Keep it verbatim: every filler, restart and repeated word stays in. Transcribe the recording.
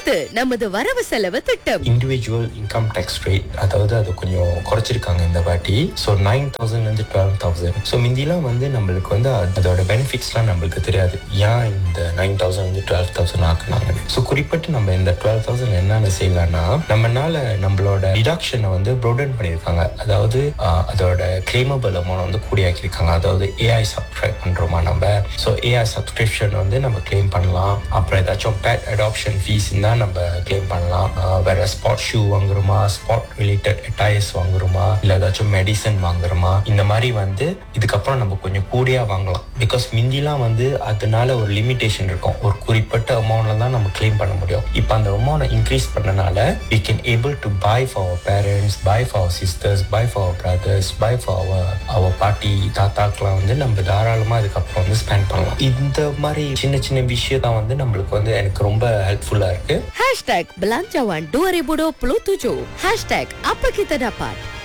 அடுத்து நமது வரவு செலவு திட்டம். இண்டிவிஜுவல் இன்கம் டேக்ஸ் ரேட், அதாவது அது கொஞ்சம் குறைச்சிருக்காங்க இந்த வாட்டி. ஸோ நைன் தௌசண்ட்ல இருந்து டுவெல் தௌசண்ட். ஸோ முந்திலாம் வந்து நம்மளுக்கு வந்து அதோட பெனிஃபிட்ஸ்லாம் நம்மளுக்கு தெரியாது, ஏன் இந்த நைன் தௌசண்ட் வந்து டுவெல் தௌசண்ட் ஆக்குனாங்க. ஸோ குறிப்பிட்டு நம்ம இந்த டுவெல் தௌசண்ட் என்னென்ன செய்யலாம்னா, நம்மனால நம்மளோட டிடக்ஷனை வந்து ப்ரோடன் பண்ணியிருக்காங்க. அதாவது ஆஹ், அதோட கிளைமபிள் அமௌண்ட் வந்து கூடியாக்கியிருக்காங்க. அதாவது ஏஐ சப்ஸ்கிரைப் பண்றோமா நம்ம, ஸோ ஏஐ சப்ஸ்கிரிப்ஷன் வந்து நம்ம கிளைம் பண்ணலாம். அப்புறம் ஏதாச்சும் பேட் அடாப்ஷன் ஃபீஸ் தான் நம்ம கிளைம் பண்ணலாம். ஆஹ், வேற spot shoe வாங்குறோமா, spot related attires வாங்குறோமா, இல்ல ஏதாச்சும் மெடிசன் வாங்குறோமா, இந்த மாதிரி வந்து இதுக்கப்புறம் நம்ம கொஞ்சம் கூடியா வாங்கலாம். பிகாஸ் மிந்திலாம் வந்து அதனால ஒரு லிமிடேஷன் இருக்கும், ஒரு குறிப்பிட்ட அமௌண்ட்ல தான் நம்ம கிளைம் பண்ண முடியும். இப்போ அந்த அமௌண்ட் இன்க்ரீஸ் பண்ணனால we can able to buy for our parents, buy for our sisters, buy for our brothers, buy for our our பாட்டி தாத்தாக்கெல்லாம் வந்து நம்ம தாராளமா இதுக்கப்புறம் வந்து ஸ்பெண்ட் பண்ணலாம். இந்த மாதிரி சின்ன சின்ன விஷயம் தான் வந்து நம்மளுக்கு வந்து எனக்கு ரொம்ப ஹெல்ப்ஃபுல்லா இருக்கு. Hashtag Belanjawan dua ribu dua puluh tujuh. Hashtag apa kita dapat.